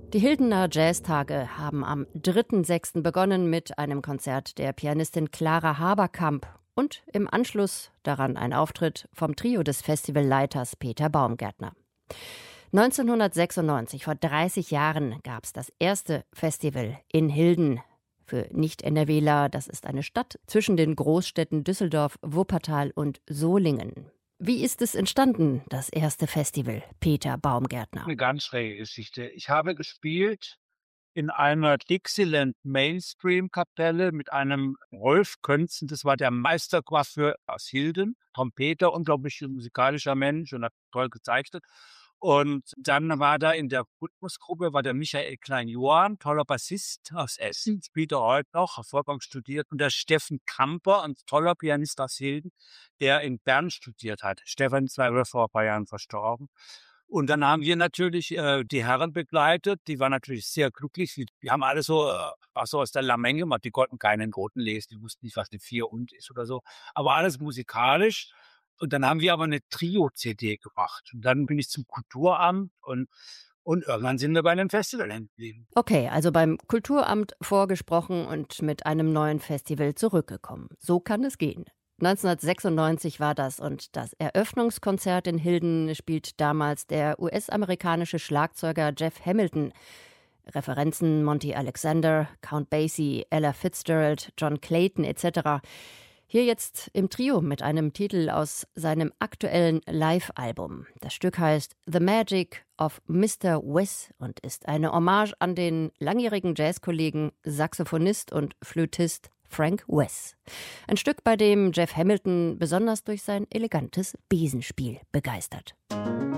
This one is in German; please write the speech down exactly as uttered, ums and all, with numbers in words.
Die Hildener Jazztage haben am dritten sechsten begonnen mit einem Konzert der Pianistin Clara Haberkamp und im Anschluss daran ein Auftritt vom Trio des Festivalleiters Peter Baumgärtner. neunzehnhundertsechsundneunzig, vor dreißig Jahren, gab es das erste Festival in Hilden. Für Nicht-NRWler, das ist eine Stadt zwischen den Großstädten Düsseldorf, Wuppertal und Solingen. Wie ist es entstanden, das erste Festival, Peter Baumgärtner? Eine ganz schräge Geschichte. Ich habe gespielt in einer Dixieland-Mainstream-Kapelle mit einem Rolf Könzen, das war der Meistercoiffeur aus Hilden, Trompeter, unglaublich musikalischer Mensch und hat toll gezeichnet. Und dann war da in der Rhythmusgruppe war der Michael Klein-Johann, toller Bassist aus Essen, spielt er heute noch, hervorragend studiert. Und der Steffen Kamper, ein toller Pianist aus Hilden, der in Bern studiert hat. Stefan ist leider vor ein paar Jahren verstorben. Und dann haben wir natürlich äh, die Herren begleitet, die waren natürlich sehr glücklich. Die, die haben alle so, äh, auch so aus der Lamenge gemacht, die konnten keinen Noten lesen, die wussten nicht, was eine vier und ist oder so. Aber alles musikalisch. Und dann haben wir aber eine Trio-C D gemacht. Und dann bin ich zum Kulturamt und, und irgendwann sind wir bei einem Festival hängen geblieben. Okay, also beim Kulturamt vorgesprochen und mit einem neuen Festival zurückgekommen. So kann es gehen. neunzehnhundertsechsundneunzig war das und das Eröffnungskonzert in Hilden spielt damals der U S-amerikanische Schlagzeuger Jeff Hamilton. Referenzen Monty Alexander, Count Basie, Ella Fitzgerald, John Clayton et cetera. Hier jetzt im Trio mit einem Titel aus seinem aktuellen Live-Album. Das Stück heißt The Magic of Mister Wes und ist eine Hommage an den langjährigen Jazzkollegen, Saxophonist und Flötist Frank Wes. Ein Stück, bei dem Jeff Hamilton besonders durch sein elegantes Besenspiel begeistert.